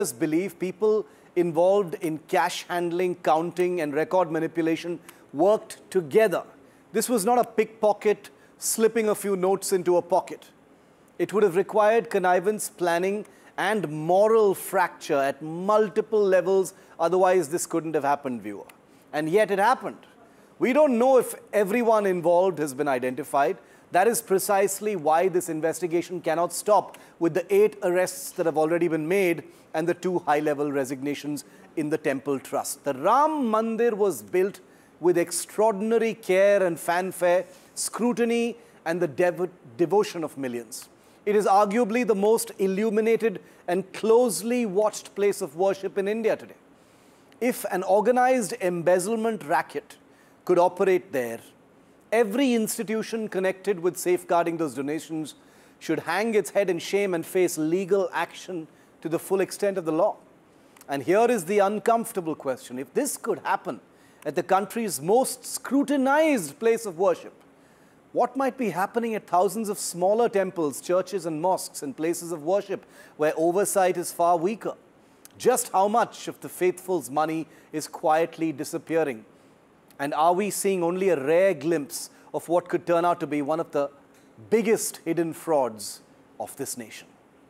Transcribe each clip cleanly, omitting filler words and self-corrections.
believe people involved in cash handling, counting and record manipulation worked together. This was not a pickpocket slipping a few notes into a pocket. It would have required connivance, planning and moral fracture at multiple levels. Otherwise, this couldn't have happened, viewer. And yet it happened. We don't know if everyone involved has been identified. That is precisely why this investigation cannot stop with the 8 arrests that have already been made and the 2 high-level resignations in the Temple Trust. The Ram Mandir was built with extraordinary care and fanfare, scrutiny and the devotion of millions. It is arguably the most illuminated and closely watched place of worship in India today. If an organized embezzlement racket could operate there, every institution connected with safeguarding those donations should hang its head in shame and face legal action to the full extent of the law. And here is the uncomfortable question. If this could happen at the country's most scrutinized place of worship, what might be happening at thousands of smaller temples, churches and mosques and places of worship where oversight is far weaker? Just how much of the faithful's money is quietly disappearing? And are we seeing only a rare glimpse of what could turn out to be one of the biggest hidden frauds of this nation?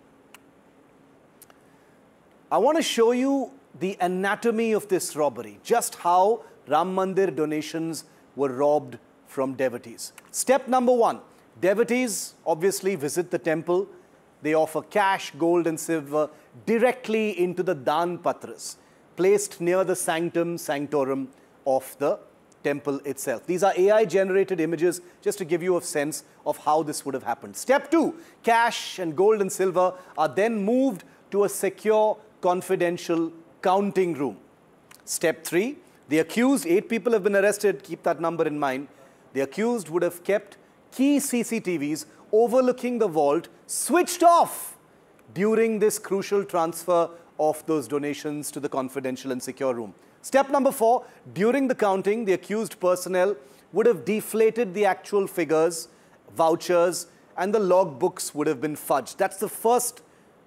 I want to show you the anatomy of this robbery, just how Ram Mandir donations were robbed from devotees. Step number 1, devotees obviously visit the temple. They offer cash, gold and silver directly into the Dan Patras, placed near the sanctum sanctorum of the temple itself. These are AI-generated images just to give you a sense of how this would have happened. Step 2, cash and gold and silver are then moved to a secure, confidential counting room. Step 3, the accused, 8 people have been arrested, keep that number in mind. The accused would have kept key CCTVs overlooking the vault switched off during this crucial transfer of those donations to the confidential and secure room. Step number 4, during the counting, the accused personnel would have deflated the actual figures, vouchers, and the log books would have been fudged. That's the first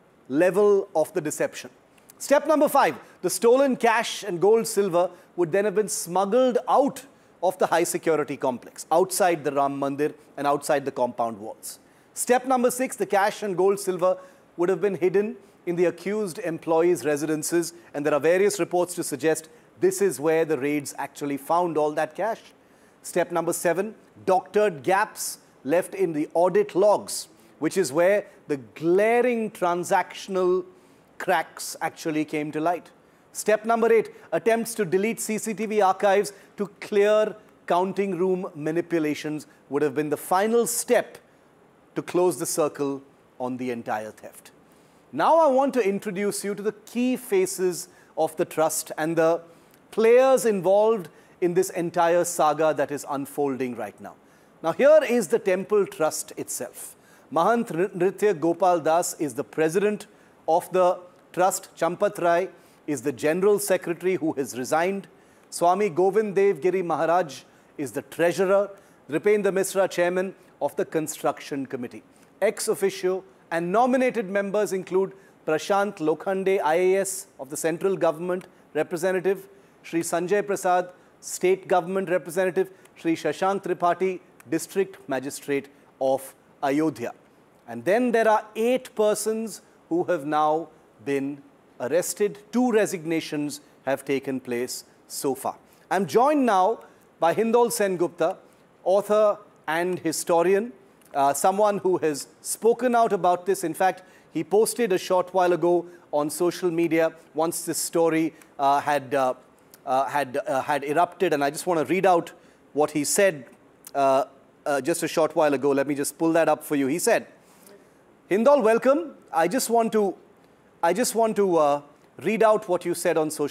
level of the deception. Step number 5, the stolen cash and gold silver would then have been smuggled out of the high security complex, outside the Ram Mandir and outside the compound walls. Step number 6, the cash and gold silver would have been hidden in the accused employees' residences, and there are various reports to suggest this is where the raids actually found all that cash. Step number 7, doctored gaps left in the audit logs, which is where the glaring transactional cracks actually came to light. Step number 8, attempts to delete CCTV archives to clear counting room manipulations would have been the final step to close the circle on the entire theft. Now I want to introduce you to the key faces of the trust and the players involved in this entire saga that is unfolding right now. Now here is the Temple Trust itself. Mahant Nritya Gopal Das is the president of the trust. Champat Rai is the general secretary who has resigned. Swami Govind Dev Giri Maharaj is the treasurer. Ripendra Misra, chairman of the construction committee. Ex officio and nominated members include Prashant Lokhande, IAS of the central government representative, Shri Sanjay Prasad, state government representative, Shri Shashank Tripathi, district magistrate of Ayodhya. And then there are 8 persons who have now been arrested. 2 resignations have taken place so far. I'm joined now by Hindol Sengupta, author and historian, someone who has spoken out about this. In fact, he posted a short while ago on social media once this story had erupted, and I just want to read out what he said just a short while ago. Let me just pull that up for you. He said, Hindol, welcome. I just want to read out what you said on social